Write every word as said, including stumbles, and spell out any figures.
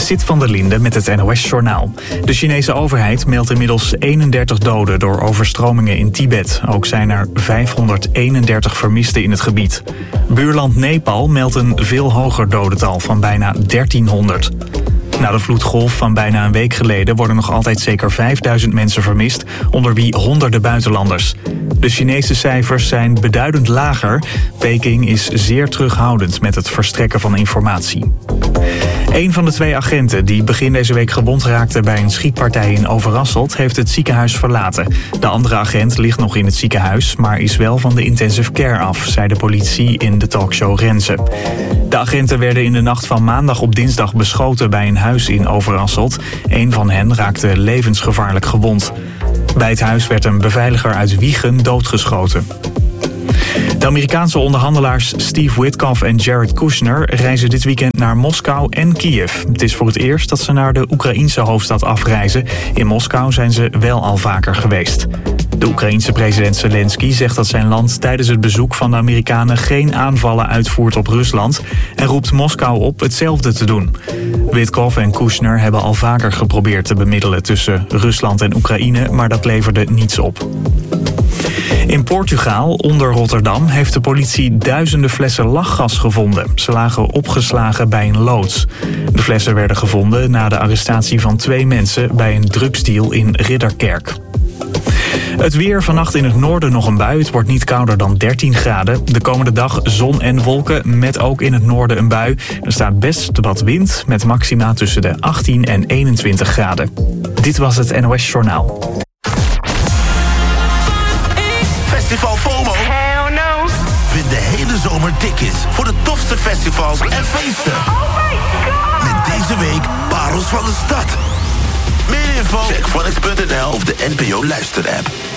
Sit van der Linde met het N O S-journaal. De Chinese overheid meldt inmiddels eenendertig doden door overstromingen in Tibet. Ook zijn er vijfhonderdeenendertig vermisten in het gebied. Buurland Nepal meldt een veel hoger dodental van bijna dertienhonderd. Na de vloedgolf van bijna een week geleden worden nog altijd zeker vijfduizend mensen vermist, onder wie honderden buitenlanders. De Chinese cijfers zijn beduidend lager. Peking is zeer terughoudend met het verstrekken van informatie. Een van de twee agenten die begin deze week gewond raakte bij een schietpartij in Overasselt heeft het ziekenhuis verlaten. De andere agent ligt nog in het ziekenhuis, maar is wel van de intensive care af, zei de politie in de talkshow Renze. De agenten werden in de nacht van maandag op dinsdag beschoten bij een huis in Overasselt. Een van hen raakte levensgevaarlijk gewond. Bij het huis werd een beveiliger uit Wijchen doodgeschoten. De Amerikaanse onderhandelaars Steve Witkoff en Jared Kushner reizen dit weekend naar Moskou en Kiev. Het is voor het eerst dat ze naar de Oekraïense hoofdstad afreizen. In Moskou zijn ze wel al vaker geweest. De Oekraïense president Zelensky zegt dat zijn land tijdens het bezoek van de Amerikanen geen aanvallen uitvoert op Rusland en roept Moskou op hetzelfde te doen. Witkoff en Kushner hebben al vaker geprobeerd te bemiddelen tussen Rusland en Oekraïne, maar dat leverde niets op. In Portugal, onder Rotterdam, heeft de politie duizenden flessen lachgas gevonden. Ze lagen opgeslagen bij een loods. De flessen werden gevonden na de arrestatie van twee mensen bij een drugsdeal in Ridderkerk. Het weer, vannacht in het noorden nog een bui. Het wordt niet kouder dan dertien graden. De komende dag zon en wolken, met ook in het noorden een bui. Er staat best wat wind, met maxima tussen de achttien en eenentwintig graden. Dit was het N O S-journaal. Festival FOMO? Hell no. Vind de hele zomer tickets voor de tofste festivals en feesten. Oh my god. Met deze week Parels van de Stad. Meer info? Check Phonics punt n l of de N P O Luister-app.